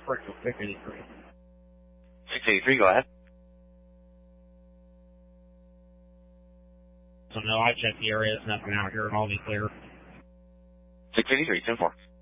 Springfield 683. 683, go ahead. So no, I checked the area. There's nothing out here. I'll be clear. 683, 10-4.